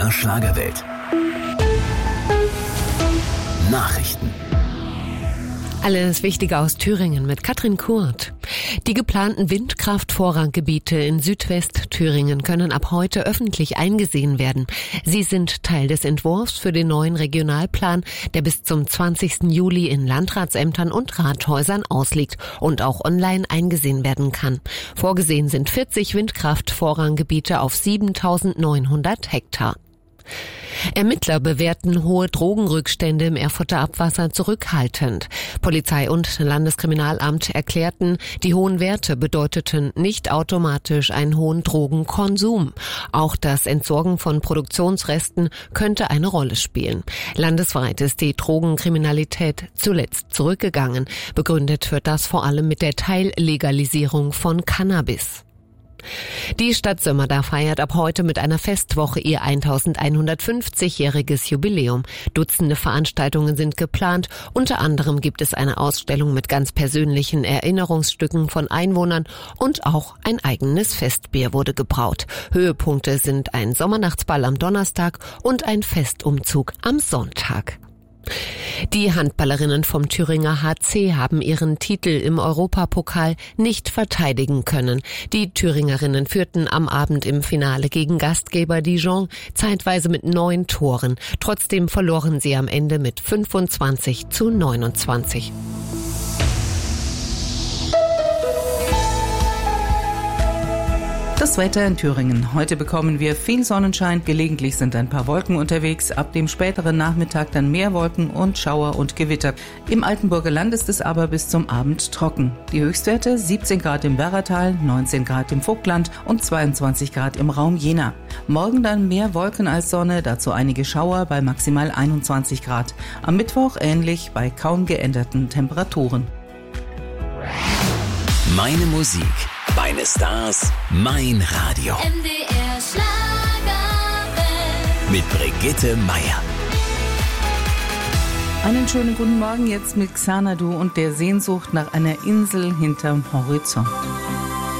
MDR Schlagerwelt. Nachrichten. Alles Wichtige aus Thüringen mit Katrin Kurt. Die geplanten Windkraftvorranggebiete in Südwest-Thüringen können ab heute öffentlich eingesehen werden. Sie sind Teil des Entwurfs für den neuen Regionalplan, der bis zum 20. Juli in Landratsämtern und Rathäusern ausliegt und auch online eingesehen werden kann. Vorgesehen sind 40 Windkraftvorranggebiete auf 7.900 Hektar. Ermittler bewerten hohe Drogenrückstände im Erfurter Abwasser zurückhaltend. Polizei und Landeskriminalamt erklärten, die hohen Werte bedeuteten nicht automatisch einen hohen Drogenkonsum. Auch das Entsorgen von Produktionsresten könnte eine Rolle spielen. Landesweit ist die Drogenkriminalität zuletzt zurückgegangen. Begründet wird das vor allem mit der Teillegalisierung von Cannabis. Die Stadt Sömmerda feiert ab heute mit einer Festwoche ihr 1150-jähriges Jubiläum. Dutzende Veranstaltungen sind geplant. Unter anderem gibt es eine Ausstellung mit ganz persönlichen Erinnerungsstücken von Einwohnern und auch ein eigenes Festbier wurde gebraut. Höhepunkte sind ein Sommernachtsball am Donnerstag und ein Festumzug am Sonntag. Die Handballerinnen vom Thüringer HC haben ihren Titel im Europapokal nicht verteidigen können. Die Thüringerinnen führten am Abend im Finale gegen Gastgeber Dijon zeitweise mit 9 Toren. Trotzdem verloren sie am Ende mit 25-29. Das Wetter in Thüringen. Heute bekommen wir viel Sonnenschein, gelegentlich sind ein paar Wolken unterwegs, ab dem späteren Nachmittag dann mehr Wolken und Schauer und Gewitter. Im Altenburger Land ist es aber bis zum Abend trocken. Die Höchstwerte 17 Grad im Werratal, 19 Grad im Vogtland und 22 Grad im Raum Jena. Morgen dann mehr Wolken als Sonne, dazu einige Schauer bei maximal 21 Grad. Am Mittwoch ähnlich bei kaum geänderten Temperaturen. Meine Musik, meine Stars, mein Radio. MDR Schlagerwelt. Mit Brigitte Meier. Einen schönen guten Morgen jetzt mit Xanadu und der Sehnsucht nach einer Insel hinterm Horizont.